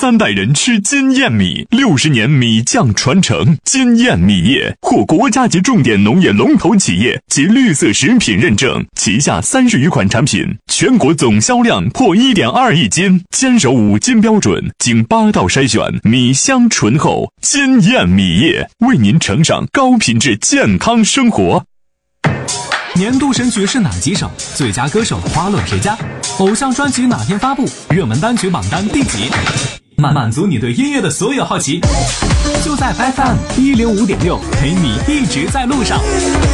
3代人吃金燕米，60年米酱传承。金燕米业获国家级重点农业龙头企业及绿色食品认证，旗下30余款产品，全国总销量破1.2亿斤，坚守5金标准，经8道筛选，米香醇厚。金燕米业为您呈上高品质健康生活。 年度神曲是哪几首？最佳歌手花落谁家？偶像专辑哪天发布？热门单曲榜单第几？满足你对音乐的所有好奇，就在 FM105.6，陪你一直在路上。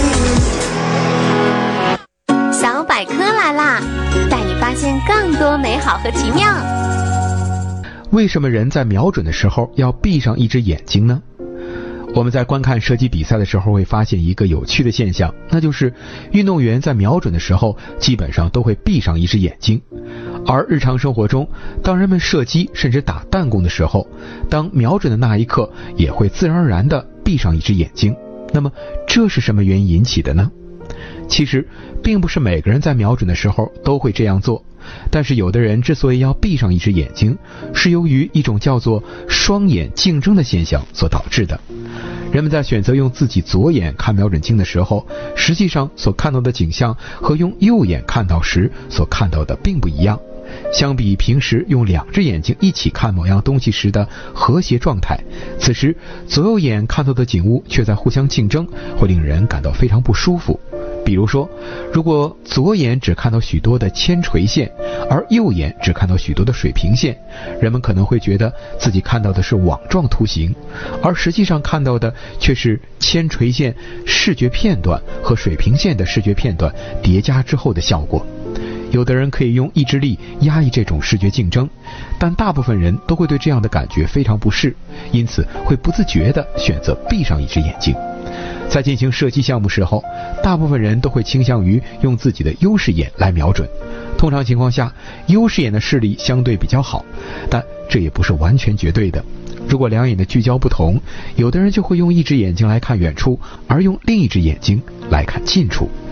小百科来啦，带你发现更多美好和奇妙。 为什么人在瞄准的时候要闭上一只眼睛呢？我们在观看射击比赛的时候会发现一个有趣的现象，那就是运动员在瞄准的时候基本上都会闭上一只眼睛。而日常生活中，当人们射击甚至打弹弓的时候，当瞄准的那一刻也会自然而然地闭上一只眼睛。那么这是什么原因引起的呢？其实并不是每个人在瞄准的时候都会这样做，但是有的人之所以要闭上一只眼睛，是由于一种叫做双眼竞争的现象所导致的。人们在选择用自己左眼看瞄准镜的时候，实际上所看到的景象和用右眼看到时所看到的并不一样。相比平时用2只眼睛一起看某样东西时的和谐状态，此时左右眼看到的景物却在互相竞争，会令人感到非常不舒服。比如说，如果左眼只看到许多的铅垂线，而右眼只看到许多的水平线，人们可能会觉得自己看到的是网状图形，而实际上看到的却是铅垂线视觉片段和水平线的视觉片段叠加之后的效果。有的人可以用意志力压抑这种视觉竞争，但大部分人都会对这样的感觉非常不适，因此会不自觉地选择闭上一只眼睛。在进行射击项目时候，大部分人都会倾向于用自己的优势眼来瞄准。通常情况下，优势眼的视力相对比较好，但这也不是完全绝对的。如果两眼的聚焦不同，有的人就会用一只眼睛来看远处，而用另一只眼睛来看近处。